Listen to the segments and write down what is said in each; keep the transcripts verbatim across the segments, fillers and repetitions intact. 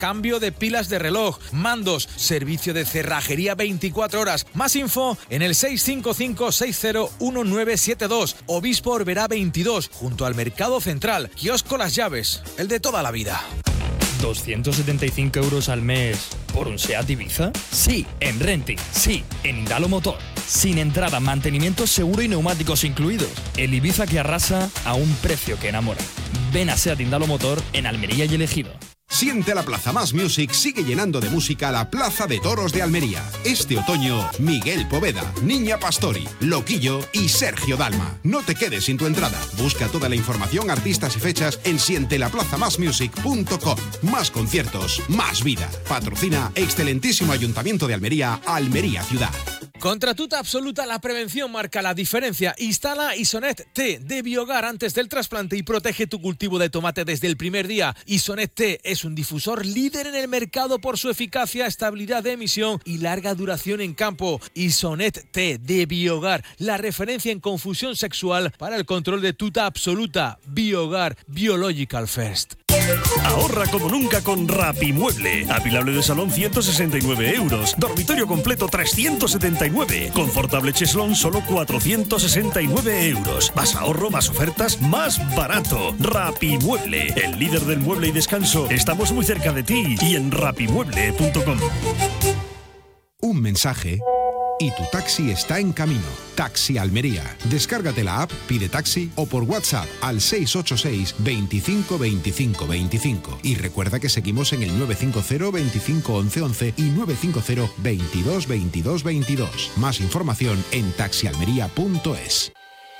cambio de pilas de reloj, mandos, servicio de cerrajería veinticuatro horas. Más info en el seis cinco cinco seis cero uno nueve siete dos. Obispo Orberá veintidós, junto al Mercado Central. Kiosco Las Llaves, el de toda la vida. ¿doscientos setenta y cinco euros al mes por un SEAT Ibiza? Sí, en Renting, sí, en Indalo Motor. Sin entrada, mantenimiento seguro y neumáticos incluidos. El Ibiza que arrasa a un precio que enamora. Ven a SEAT Indalo Motor en Almería y El Ejido. Siente la Plaza Más Music sigue llenando de música la Plaza de Toros de Almería. Este otoño, Miguel Poveda, Niña Pastori, Loquillo y Sergio Dalma. No te quedes sin tu entrada. Busca toda la información, artistas y fechas en siente la plaza más music punto com. Más conciertos, más vida. Patrocina excelentísimo Ayuntamiento de Almería, Almería Ciudad. Contra Tuta Absoluta, la prevención marca la diferencia. Instala Isonet T de Biogar antes del trasplante y protege tu cultivo de tomate desde el primer día. Isonet T es un difusor líder en el mercado por su eficacia, estabilidad de emisión y larga duración en campo. Isonet T de Biogar, la referencia en confusión sexual para el control de Tuta Absoluta. Biogar, Biological First. Ahorra como nunca con Rapimueble. Apilable de salón ciento sesenta y nueve euros. Dormitorio completo trescientos setenta y nueve. Confortable cheslón solo cuatrocientos sesenta y nueve euros. Más ahorro, más ofertas, más barato. Rapimueble, el líder del mueble y descanso. Estamos muy cerca de ti y en rapimueble punto com. Un mensaje y tu taxi está en camino. Taxi Almería. Descárgate la app, pide taxi o por WhatsApp al seis ocho seis, veinticinco, veinticinco, veinticinco. Y recuerda que seguimos en el nueve cinco cero, veinticinco, once, once y nueve cinco cero, veintidós, veintidós, veintidós. Más información en taxi almería punto es.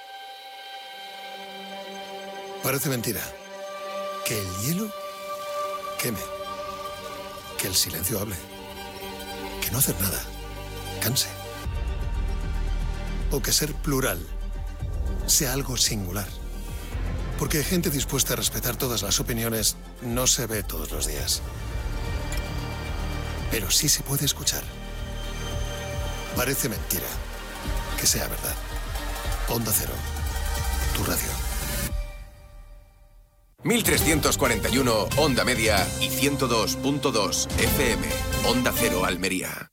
Parece mentira. Que el hielo queme. Que el silencio hable. Que no hacer nada canse. O que ser plural sea algo singular. Porque gente dispuesta a respetar todas las opiniones no se ve todos los días. Pero sí se puede escuchar. Parece mentira que sea verdad. Onda Cero, tu radio. mil trescientos cuarenta y uno Onda Media y ciento dos punto dos F M. Onda Cero Almería.